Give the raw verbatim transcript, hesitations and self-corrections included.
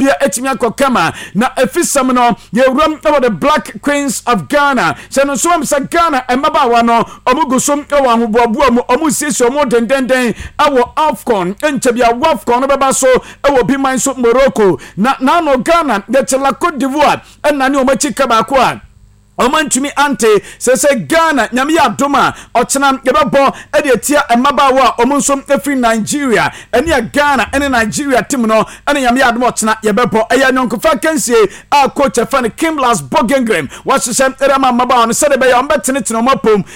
bia etimi akokama na efisam no ye ram about the Black Queens of Ghana se no so am sa Ghana emabawa no omugusom ewo ahoboabo mu omusisi omo dendenden awo AFCON enchebia AFCON no beba so ewo bi man so Morocco na na no Ghana de tela Cote d'Ivoire enna ne omachika ba ko a Omantumi ante se se Ghana nyame ya doma ochena yebebo e de tia emabawa omunsom efri Nigeria ene Ghana ene Nigeria team no ene nyame ya doma ochena yebebo eya nyonkofa kansie a coach fan Kimlas Bogengrem washisem erama mabawa no se de be ya mbetene tene omapom